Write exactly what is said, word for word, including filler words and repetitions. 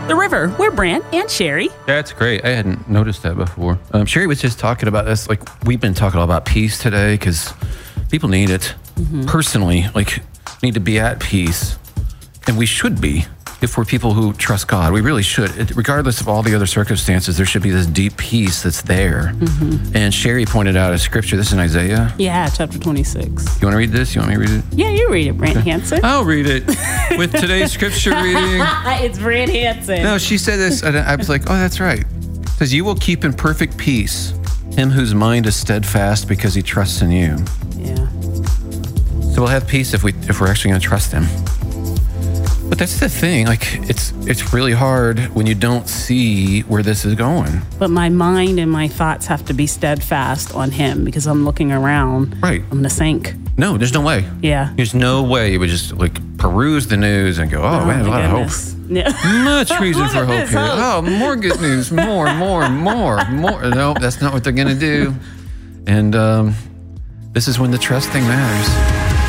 The River. We're Brant and Sherry. That's great. I hadn't noticed that before. Um, Sherry was just talking about this. Like, we've been talking all about peace today because people need it. Mm-hmm. Personally, like, need to be at peace. And we should be. If we're people who trust God, we really should. It, regardless of all the other circumstances, there should be this deep peace that's there. Mm-hmm. And Sherry pointed out a scripture. This is in Isaiah. Yeah, chapter twenty-six. You want to read this? You want me to read it? Yeah, you read it, Brant Hansen. I'll read it with today's scripture reading. It's Brant Hansen. No, she said this, and I was like, oh, that's right. It says, you will keep in perfect peace him whose mind is steadfast because he trusts in you. Yeah. So we'll have peace if, we, if we're actually going to trust him. But that's the thing, like, it's it's really hard when you don't see where this is going. But my mind and my thoughts have to be steadfast on him because I'm looking around. Right. I'm going to sink. No, there's no way. Yeah. There's no way you would just, like, peruse the news and go, oh, Oh, man, there's a lot goodness. of hope. Yeah. Much reason Look for at hope this here. hope. Oh, more good news, more, more, more, more. No, that's not what they're going to do. And um, this is when the trust thing matters.